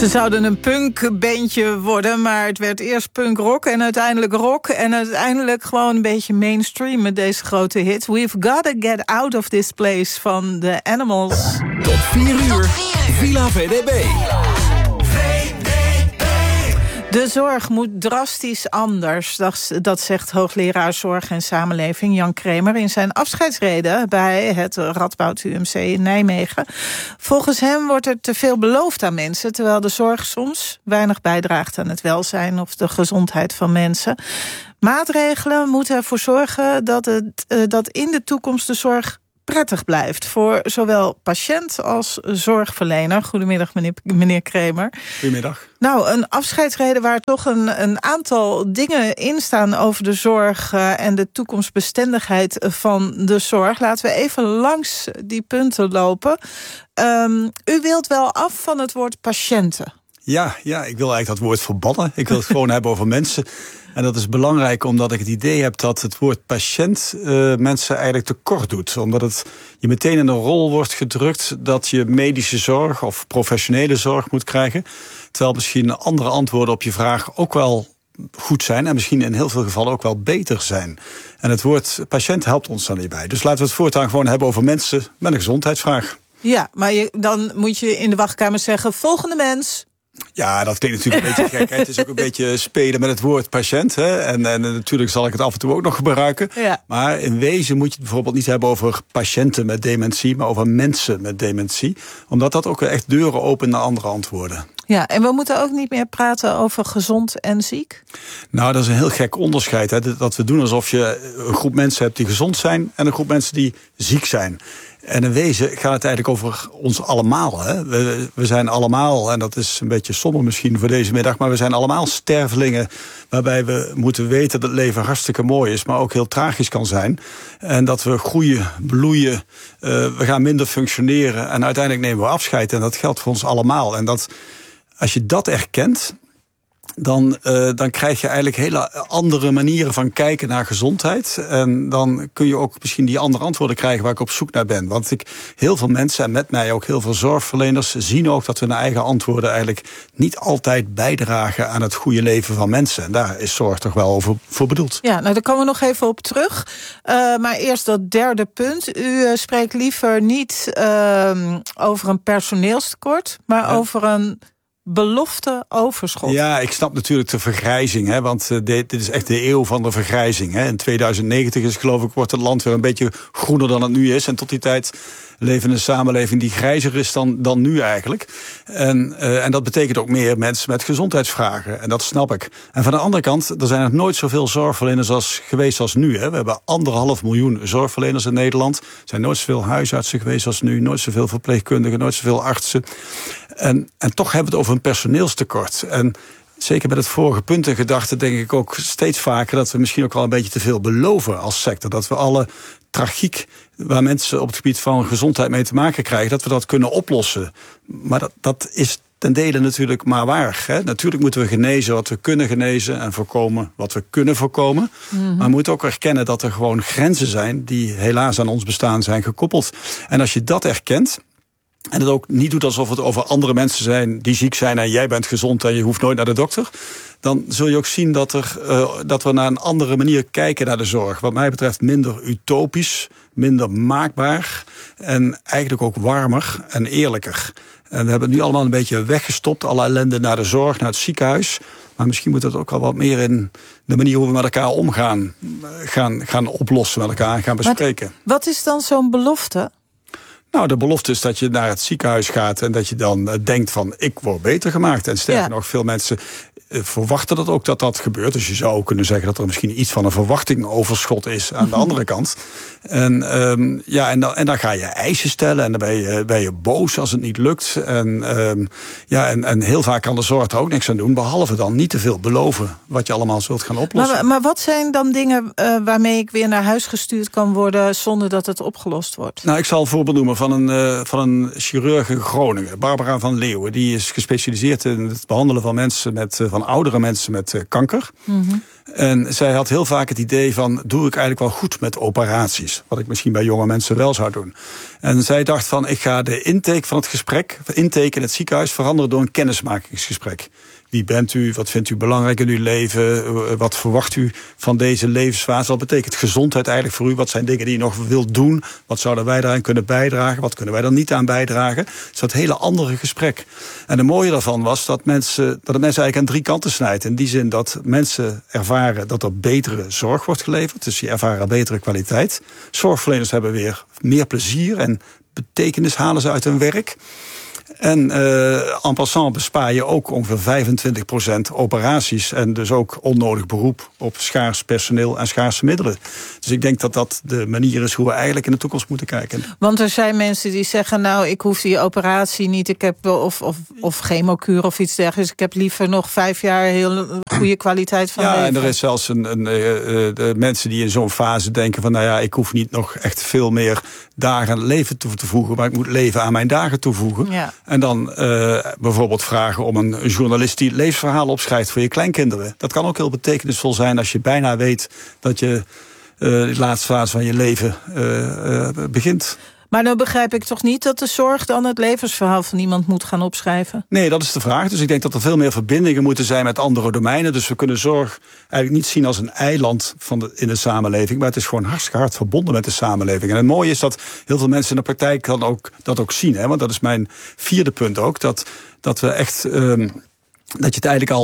Ze zouden een punkbandje worden, maar het werd eerst punkrock en uiteindelijk rock en uiteindelijk gewoon een beetje mainstream met deze grote hit. We've Gotta Get Out of This Place van The Animals. Tot 4 uur, Villa VDB. De zorg moet drastisch anders, dat zegt hoogleraar Zorg en Samenleving Jan Kremer in zijn afscheidsrede bij het Radboud UMC in Nijmegen. Volgens hem wordt er te veel beloofd aan mensen, terwijl de zorg soms weinig bijdraagt aan het welzijn of de gezondheid van mensen. Maatregelen moeten ervoor zorgen dat in de toekomst de zorg prettig blijft voor zowel patiënt als zorgverlener. Goedemiddag, meneer Kremer. Goedemiddag. Nou, een afscheidsrede waar toch een aantal dingen in staan over de zorg en de toekomstbestendigheid van de zorg. Laten we even langs die punten lopen. U wilt wel af van het woord patiënten. Ja, ik wil eigenlijk dat woord verbannen. Ik wil het gewoon hebben over mensen. En dat is belangrijk omdat ik het idee heb dat het woord patiënt mensen eigenlijk tekort doet. Omdat je meteen in een rol wordt gedrukt dat je medische zorg of professionele zorg moet krijgen. Terwijl misschien andere antwoorden op je vraag ook wel goed zijn en misschien in heel veel gevallen ook wel beter zijn. En het woord patiënt helpt ons dan hierbij. Dus laten we het voortaan gewoon hebben over mensen met een gezondheidsvraag. Ja, maar dan moet je in de wachtkamer zeggen, volgende mens. Ja, dat klinkt natuurlijk een beetje gek. Hè? Het is ook een beetje spelen met het woord patiënt. Hè? En natuurlijk zal ik het af en toe ook nog gebruiken. Ja. Maar in wezen moet je het bijvoorbeeld niet hebben over patiënten met dementie, maar over mensen met dementie. Omdat dat ook echt deuren opent naar andere antwoorden. Ja, en we moeten ook niet meer praten over gezond en ziek? Nou, dat is een heel gek onderscheid. Hè? Dat we doen alsof je een groep mensen hebt die gezond zijn en een groep mensen die ziek zijn. En in wezen gaat het eigenlijk over ons allemaal. Hè? We zijn allemaal, en dat is een beetje somber misschien voor deze middag, maar we zijn allemaal stervelingen waarbij we moeten weten dat het leven hartstikke mooi is, maar ook heel tragisch kan zijn. En dat we groeien, bloeien, we gaan minder functioneren en uiteindelijk nemen we afscheid. En dat geldt voor ons allemaal. En als je dat erkent, dan krijg je eigenlijk hele andere manieren van kijken naar gezondheid. En dan kun je ook misschien die andere antwoorden krijgen waar ik op zoek naar ben. Want heel veel mensen, en met mij ook heel veel zorgverleners, zien ook dat hun eigen antwoorden eigenlijk niet altijd bijdragen aan het goede leven van mensen. En daar is zorg toch wel voor bedoeld. Ja, nou daar komen we nog even op terug. Maar eerst dat derde punt. U spreekt liever niet over een personeelstekort, maar over een belofte overschot. Ja, ik snap natuurlijk de vergrijzing. Hè, want dit is echt de eeuw van de vergrijzing. Hè. In 2090 wordt het land weer een beetje groener dan het nu is. En tot die tijd leven we in een samenleving die grijzer is dan nu eigenlijk. En dat betekent ook meer mensen met gezondheidsvragen. En dat snap ik. En van de andere kant, er zijn nog nooit zoveel zorgverleners geweest als nu. Hè. We hebben 1,5 miljoen zorgverleners in Nederland. Er zijn nooit zoveel huisartsen geweest als nu. Nooit zoveel verpleegkundigen, nooit zoveel artsen. En toch hebben we het over een personeelstekort. En zeker met het vorige punt in gedachten denk ik ook steeds vaker dat we misschien ook wel een beetje te veel beloven als sector. Dat we alle tragiek waar mensen op het gebied van gezondheid mee te maken krijgen, dat we dat kunnen oplossen. Maar dat is ten dele natuurlijk maar waar. Hè? Natuurlijk moeten we genezen wat we kunnen genezen en voorkomen wat we kunnen voorkomen. Mm-hmm. Maar we moeten ook erkennen dat er gewoon grenzen zijn die helaas aan ons bestaan zijn gekoppeld. En als je dat erkent en het ook niet doet alsof het over andere mensen zijn die ziek zijn en jij bent gezond en je hoeft nooit naar de dokter, dan zul je ook zien dat we naar een andere manier kijken naar de zorg. Wat mij betreft minder utopisch, minder maakbaar en eigenlijk ook warmer en eerlijker. En we hebben het nu allemaal een beetje weggestopt, alle ellende naar de zorg, naar het ziekenhuis. Maar misschien moet het ook al wat meer in de manier hoe we met elkaar omgaan, gaan oplossen met elkaar en gaan bespreken. Maar wat is dan zo'n belofte? Nou, de belofte is dat je naar het ziekenhuis gaat en dat je dan denkt van ik word beter gemaakt. En sterker nog, veel mensen verwachten dat ook dat gebeurt. Dus je zou ook kunnen zeggen dat er misschien iets van een verwachtingoverschot is aan de andere kant. En dan ga je eisen stellen en dan ben je boos als het niet lukt. En heel vaak kan de zorg er ook niks aan doen, behalve dan niet te veel beloven wat je allemaal zult gaan oplossen. Maar wat zijn dan dingen waarmee ik weer naar huis gestuurd kan worden zonder dat het opgelost wordt? Nou, ik zal een voorbeeld noemen van een chirurg in Groningen, Barbara van Leeuwen. Die is gespecialiseerd in het behandelen van oudere mensen met kanker. Mm-hmm. En zij had heel vaak het idee van, doe ik eigenlijk wel goed met operaties? Wat ik misschien bij jonge mensen wel zou doen. En zij dacht van, ik ga de intake van het gesprek, intake in het ziekenhuis, veranderen door een kennismakingsgesprek. Wie bent u? Wat vindt u belangrijk in uw leven? Wat verwacht u van deze levensfase? Wat betekent gezondheid eigenlijk voor u? Wat zijn dingen die u nog wilt doen? Wat zouden wij daaraan kunnen bijdragen? Wat kunnen wij er niet aan bijdragen? Het is dat hele andere gesprek. En het mooie daarvan was dat het mensen eigenlijk aan 3 kanten snijdt. In die zin dat mensen ervaren dat er betere zorg wordt geleverd. Dus die ervaren betere kwaliteit. Zorgverleners hebben weer meer plezier en betekenis halen ze uit hun werk. En en passant bespaar je ook ongeveer 25% operaties. En dus ook onnodig beroep op schaars personeel en schaarse middelen. Dus ik denk dat dat de manier is hoe we eigenlijk in de toekomst moeten kijken. Want er zijn mensen die zeggen, nou, ik hoef die operatie niet. Ik heb of chemokuur of iets dergelijks. Ik heb liever nog 5 jaar heel goede kwaliteit van leven. Ja, en er is zelfs de mensen die in zo'n fase denken van, nou ja, ik hoef niet nog echt veel meer dagen aan het leven toe te voegen, maar ik moet leven aan mijn dagen toevoegen. Ja. En dan bijvoorbeeld vragen om een journalist die het levensverhaal opschrijft voor je kleinkinderen. Dat kan ook heel betekenisvol zijn als je bijna weet dat je de laatste fase van je leven begint. Maar dan begrijp ik toch niet dat de zorg dan het levensverhaal van iemand moet gaan opschrijven? Nee, dat is de vraag. Dus ik denk dat er veel meer verbindingen moeten zijn met andere domeinen. Dus we kunnen zorg eigenlijk niet zien als een eiland in de samenleving, maar het is gewoon hartstikke hard verbonden met de samenleving. En het mooie is dat heel veel mensen in de praktijk dat ook zien. Hè? Want dat is mijn 4e punt ook. Dat we echt dat het eigenlijk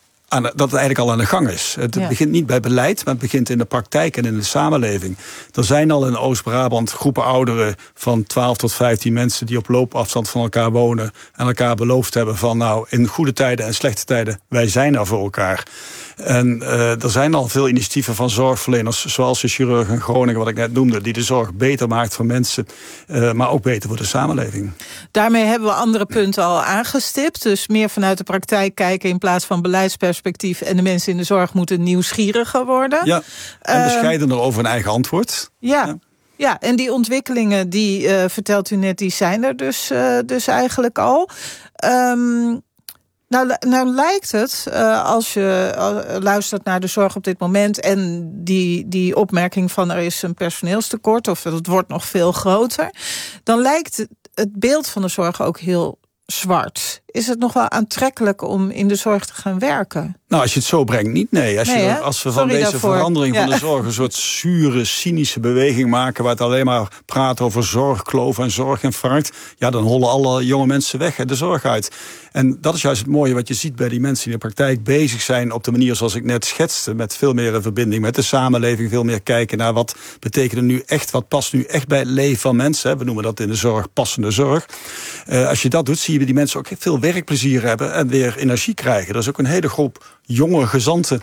al aan de gang is. Het begint niet bij beleid, maar het begint in de praktijk en in de samenleving. Er zijn al in Oost-Brabant groepen ouderen van 12 tot 15 mensen die op loopafstand van elkaar wonen en elkaar beloofd hebben van, nou, in goede tijden en slechte tijden, wij zijn er voor elkaar. En er zijn al veel initiatieven van zorgverleners, zoals de chirurg in Groningen, wat ik net noemde, die de zorg beter maakt voor mensen, maar ook beter voor de samenleving. Daarmee hebben we andere punten al aangestipt. Dus meer vanuit de praktijk kijken in plaats van beleidsperspectief. En de mensen in de zorg moeten nieuwsgieriger worden. Ja, en bescheidener over een eigen antwoord. Ja, en die ontwikkelingen, die vertelt u net, die zijn er dus eigenlijk al. Nou lijkt het, als je luistert naar de zorg op dit moment en die opmerking van er is een personeelstekort of het wordt nog veel groter, dan lijkt het beeld van de zorg ook heel zwart. Is het nog wel aantrekkelijk om in de zorg te gaan werken? Nou, als je het zo brengt, niet. Nee. Als we van deze verandering van de zorg een soort zure, cynische beweging maken, waar het alleen maar praat over zorgkloof en zorginfarct, ja, dan hollen alle jonge mensen weg de zorg uit. En dat is juist het mooie wat je ziet bij die mensen die in de praktijk bezig zijn op de manier zoals ik net schetste, met veel meer een verbinding met de samenleving, veel meer kijken naar wat betekent er nu echt, wat past nu echt bij het leven van mensen. We noemen dat in de zorg passende zorg. Als je dat doet, zie je die mensen ook veel werkplezier hebben en weer energie krijgen. Er is ook een hele groep jonge gezanten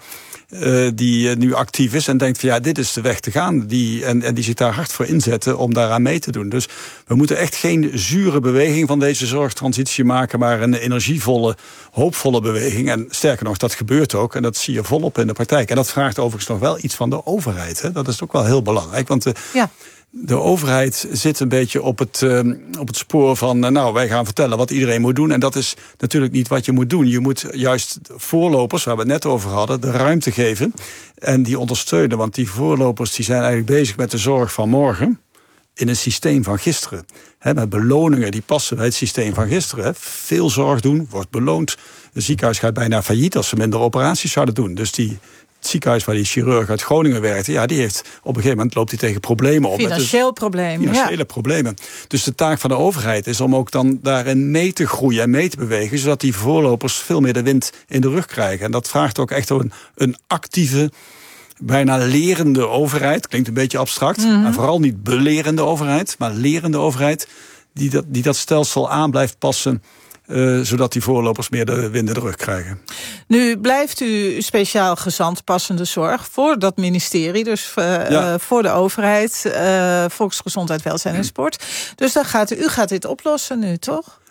die nu actief is en denkt van ja, dit is de weg te gaan. Die zich daar hard voor inzetten om daaraan mee te doen. Dus we moeten echt geen zure beweging van deze zorgtransitie maken, maar een energievolle, hoopvolle beweging. En sterker nog, dat gebeurt ook en dat zie je volop in de praktijk. En dat vraagt overigens nog wel iets van de overheid. Hè? Dat is ook wel heel belangrijk, want de overheid zit een beetje op het spoor van, nou, wij gaan vertellen wat iedereen moet doen. En dat is natuurlijk niet wat je moet doen. Je moet juist voorlopers, waar we het net over hadden, de ruimte geven en die ondersteunen. Want die voorlopers die zijn eigenlijk bezig met de zorg van morgen in een systeem van gisteren. Met beloningen die passen bij het systeem van gisteren. Veel zorg doen, wordt beloond. Het ziekenhuis gaat bijna failliet als ze minder operaties zouden doen. Dus het ziekenhuis waar die chirurg uit Groningen werkte, ja, die heeft op een gegeven moment loopt hij tegen problemen op. Financiële problemen. Dus de taak van de overheid is om ook dan daarin mee te groeien en mee te bewegen, zodat die voorlopers veel meer de wind in de rug krijgen. En dat vraagt ook echt een actieve, bijna lerende overheid. Klinkt een beetje abstract. Mm-hmm. En vooral niet belerende overheid, maar lerende overheid die dat stelsel aan blijft passen, zodat die voorlopers meer de wind in de rug krijgen. Nu blijft u speciaal gezant passende zorg voor dat ministerie, dus voor de overheid, volksgezondheid, welzijn en sport. Dus u gaat dit oplossen nu, toch?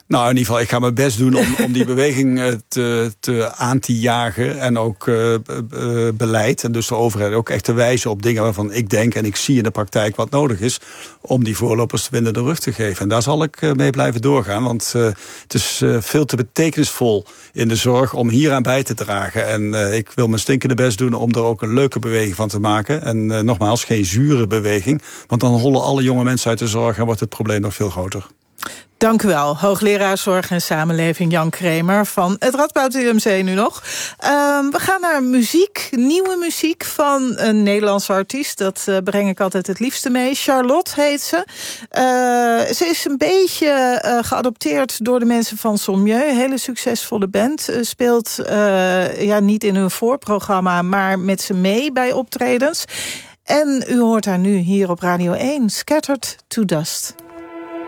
Nou, in ieder geval, ik ga mijn best doen om die beweging aan te jagen. En ook beleid en dus de overheid ook echt te wijzen op dingen waarvan ik denk en ik zie in de praktijk wat nodig is om die voorlopers de wind in de rug te geven. En daar zal ik mee blijven doorgaan, want het is veel te betekenisvol in de zorg om hieraan bij te dragen. En ik wil mijn stinkende best doen om er ook een leuke beweging van te maken. En nogmaals, geen zure beweging, want dan hollen alle jonge mensen uit de zorg en wordt het probleem nog veel groter. Dank u wel, hoogleraar Zorg en Samenleving Jan Kremer van het Radboud UMC nu nog. We gaan naar muziek, nieuwe muziek van een Nederlandse artiest. Dat breng ik altijd het liefste mee. Charlotte heet ze. Ze is een beetje geadopteerd door de mensen van Sommieu. Een hele succesvolle band. Speelt niet in hun voorprogramma, maar met ze mee bij optredens. En u hoort haar nu hier op Radio 1, Scattered to Dust.